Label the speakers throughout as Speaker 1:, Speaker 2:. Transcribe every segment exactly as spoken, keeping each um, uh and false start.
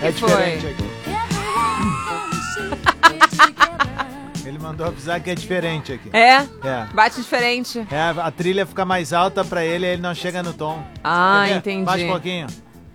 Speaker 1: que
Speaker 2: é
Speaker 1: foi?
Speaker 2: diferente aqui. Ele mandou avisar que é diferente aqui.
Speaker 1: É?
Speaker 2: É.
Speaker 1: Bate diferente.
Speaker 2: É, a trilha fica mais alta pra ele e ele não chega no tom.
Speaker 1: Ah,
Speaker 2: Quer ver?
Speaker 1: entendi.
Speaker 2: Baixa um pouquinho.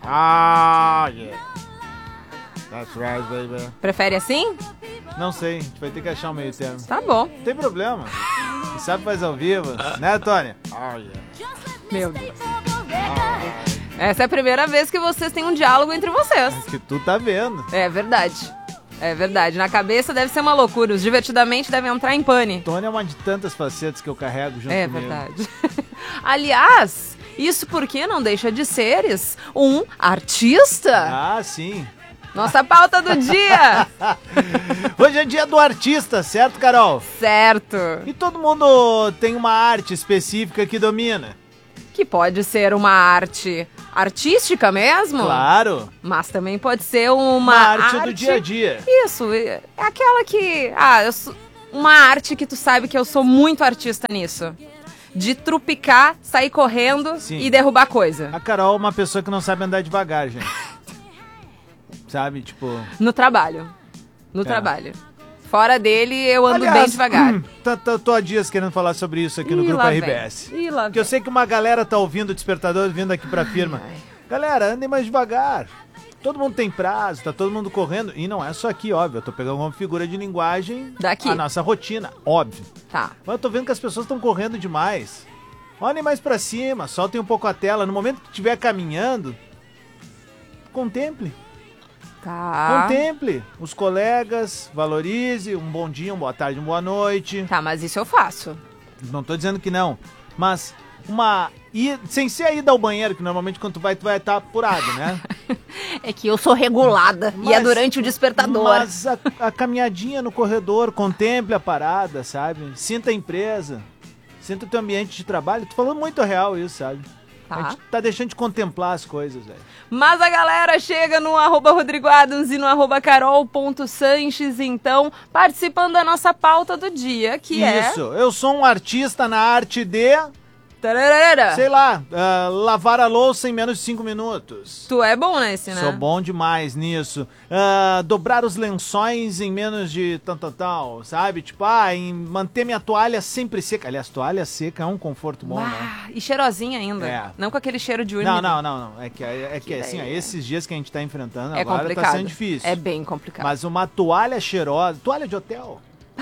Speaker 2: Ah, yeah. That's right, baby.
Speaker 1: Prefere assim?
Speaker 2: Não sei, a gente vai ter que achar um meio termo.
Speaker 1: Tá bom.
Speaker 2: Não tem problema. Quem sabe faz ao vivo. Né, Tony? Ah, yeah.
Speaker 1: Meu Deus. Essa é a primeira vez que vocês têm um diálogo entre vocês.
Speaker 2: É que tu tá vendo.
Speaker 1: É verdade. É verdade. Na cabeça deve ser uma loucura. Os divertidamente devem entrar em pane.
Speaker 2: Tony é uma de tantas facetas que eu carrego junto
Speaker 1: É
Speaker 2: comigo.
Speaker 1: verdade. Aliás, isso porque não deixa de seres um artista.
Speaker 2: Ah, sim.
Speaker 1: Nossa pauta do dia.
Speaker 2: Hoje é dia do artista, certo, Carol?
Speaker 1: Certo.
Speaker 2: E todo mundo tem uma arte específica que domina.
Speaker 1: Que pode ser uma arte artística mesmo.
Speaker 2: Claro.
Speaker 1: Mas também pode ser uma,
Speaker 2: Uma arte,
Speaker 1: arte
Speaker 2: do dia a dia.
Speaker 1: Isso, é aquela que... Ah, eu sou... uma arte que tu sabe que eu sou muito artista nisso. De trupicar, sair correndo
Speaker 2: Sim.
Speaker 1: e derrubar coisa.
Speaker 2: A Carol é uma pessoa que não sabe andar devagar, gente. Sabe, tipo...
Speaker 1: No trabalho. No
Speaker 2: É.
Speaker 1: trabalho. Fora dele, eu ando
Speaker 2: Aliás,
Speaker 1: bem devagar.
Speaker 2: hum, tô, tô, tô há dias querendo falar sobre isso aqui no
Speaker 1: Ih,
Speaker 2: Grupo
Speaker 1: lá
Speaker 2: R B
Speaker 1: vem.
Speaker 2: S.
Speaker 1: Ih, lá
Speaker 2: Porque eu
Speaker 1: vem.
Speaker 2: sei que uma galera tá ouvindo o despertador vindo aqui pra firma.
Speaker 1: Ai.
Speaker 2: Galera, andem mais devagar. Todo mundo tem prazo, tá todo mundo correndo. E não é só aqui, óbvio. Eu tô pegando uma figura de linguagem
Speaker 1: Daqui.
Speaker 2: a nossa rotina, óbvio.
Speaker 1: Tá.
Speaker 2: Mas eu tô vendo que as pessoas estão correndo demais. Olhem mais pra cima, soltem um pouco a tela. No momento que estiver caminhando, contemple.
Speaker 1: Tá.
Speaker 2: Contemple os colegas, valorize, um bom dia, uma boa tarde, uma boa noite.
Speaker 1: Tá, mas isso eu faço.
Speaker 2: Não tô dizendo que não, mas uma... ida- sem ser a ida ao banheiro, que normalmente quando tu vai, tu vai estar apurado, né?
Speaker 1: É que eu sou regulada. e é
Speaker 2: Mas-
Speaker 1: durante o despertador.
Speaker 2: Mas a, a caminhadinha no corredor, contemple a parada, sabe? Sinta a empresa, sinta o teu ambiente de trabalho. Tô falando muito real isso, sabe?
Speaker 1: Tá.
Speaker 2: A gente tá deixando de contemplar as coisas, velho.
Speaker 1: Mas a galera chega no arroba Rodrigo Adams e no arroba carol.sanches, então, participando da nossa pauta do dia, que é...
Speaker 2: Isso, eu sou um artista na arte de,
Speaker 1: Tararara.
Speaker 2: sei lá, ah, lavar a louça em menos de cinco minutos.
Speaker 1: Tu é bom nesse, né?
Speaker 2: Sou bom demais nisso. Ah, dobrar os lençóis em menos de tal, tal, tal, sabe? Tipo, ah, em manter minha toalha sempre seca. Aliás, toalha seca é um conforto bom, né?
Speaker 1: Ah, e cheirosinha ainda.
Speaker 2: É.
Speaker 1: Não com aquele cheiro de úmido.
Speaker 2: Não, não, não, não. É que, é que,
Speaker 1: Que
Speaker 2: assim, ó,
Speaker 1: daí é-
Speaker 2: esses dias que a gente tá enfrentando
Speaker 1: É
Speaker 2: agora
Speaker 1: complicado.
Speaker 2: tá sendo difícil.
Speaker 1: É bem complicado.
Speaker 2: Mas uma toalha cheirosa, toalha de hotel,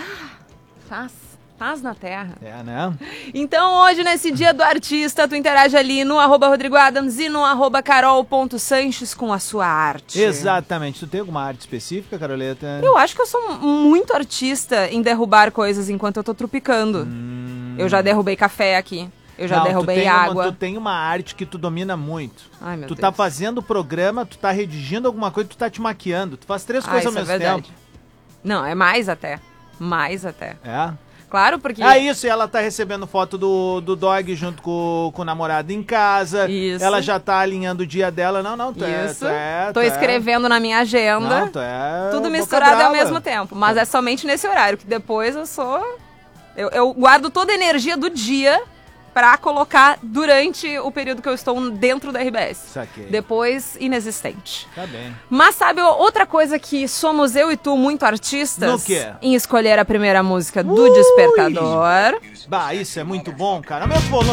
Speaker 1: Paz. Paz na terra.
Speaker 2: é, né?
Speaker 1: Então hoje, nesse dia do artista, tu interage ali no arroba Rodrigo Adams e no arroba carol.sanches com a sua arte.
Speaker 2: Exatamente. Tu tem alguma arte específica, Caroleta?
Speaker 1: Eu acho que eu sou muito artista em derrubar coisas enquanto eu tô trupicando. Eu já derrubei café aqui. Eu já
Speaker 2: Não, tu
Speaker 1: derrubei
Speaker 2: tem uma-
Speaker 1: água.
Speaker 2: tu tem uma arte que tu domina muito.
Speaker 1: Ai, meu
Speaker 2: tu
Speaker 1: Deus.
Speaker 2: tá fazendo o programa, tu tá redigindo alguma coisa, tu tá te maquiando. Tu faz três
Speaker 1: Ah,
Speaker 2: coisas ao
Speaker 1: isso é
Speaker 2: mesmo
Speaker 1: verdade.
Speaker 2: tempo.
Speaker 1: Não, é mais até. Mais até.
Speaker 2: É.
Speaker 1: Claro, porque...
Speaker 2: Ah, isso, e ela tá recebendo foto do, do dog junto com, com o namorado em casa.
Speaker 1: Isso.
Speaker 2: Ela já tá alinhando o dia dela. Não, não, tu é...
Speaker 1: Isso.
Speaker 2: Tu é
Speaker 1: Tô
Speaker 2: tu é-
Speaker 1: escrevendo na minha agenda.
Speaker 2: Não, tu é...
Speaker 1: Tudo
Speaker 2: boca
Speaker 1: misturado ao
Speaker 2: brava.
Speaker 1: mesmo tempo. Mas é somente nesse horário, que depois eu sou... Eu, eu guardo toda a energia do dia pra colocar durante o período que eu estou dentro da R B S.
Speaker 2: Saquei.
Speaker 1: Depois, inexistente.
Speaker 2: Tá bem.
Speaker 1: Mas sabe outra coisa que somos eu e tu muito artistas?
Speaker 2: No quê?
Speaker 1: Em escolher a primeira música do
Speaker 2: Ui!
Speaker 1: Despertador.
Speaker 2: Bah, isso é muito bom, cara. Aumenta o volume.